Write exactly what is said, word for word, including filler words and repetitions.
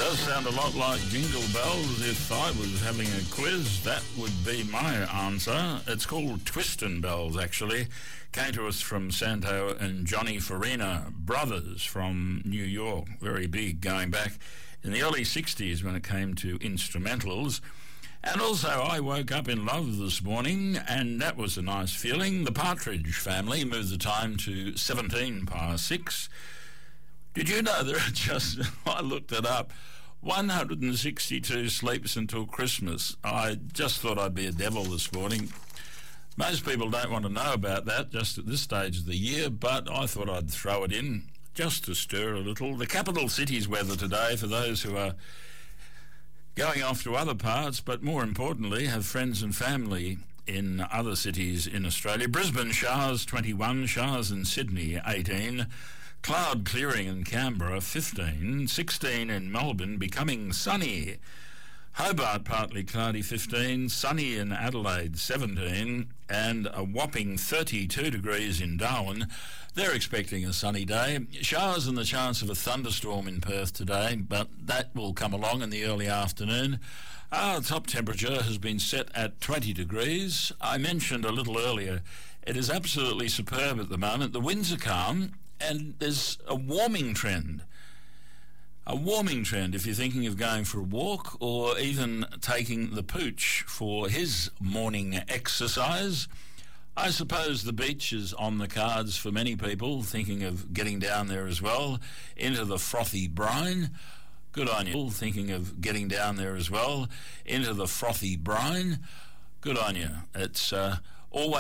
Does sound a lot like Jingle Bells. If I was having a quiz, that would be my answer. It's called Twistin' Bells, actually. Came to us from Santo and Johnny Farina, brothers from New York. Very big, going back in the early sixties when it came to instrumentals. And also, I woke up in love this morning, and that was a nice feeling. The Partridge Family moved the time to seventeen past six. Did you know there are just, I looked it up, one hundred sixty-two sleeps until Christmas. I just thought I'd be a devil this morning. Most people don't want to know about that just at this stage of the year, but I thought I'd throw it in just to stir a little. The capital city's weather today, for those who are going off to other parts, but more importantly, have friends and family in other cities in Australia. Brisbane showers twenty-one, showers in Sydney eighteen, cloud clearing in Canberra fifteen, sixteen in Melbourne, becoming sunny. Hobart partly cloudy fifteen, sunny in Adelaide seventeen, and a whopping thirty-two degrees in Darwin. They're expecting a sunny day. Showers and the chance of a thunderstorm in Perth today, but that will come along in the early afternoon. Our top temperature has been set at twenty degrees. I mentioned a little earlier, it is absolutely superb at the moment. The winds are calm, and there's a warming trend. A warming trend if you're thinking of going for a walk or even taking the pooch for his morning exercise. I suppose the beach is on the cards for many people thinking of getting down there as well, into the frothy brine. Good on you. Thinking of getting down there as well, into the frothy brine. Good on you. It's uh, always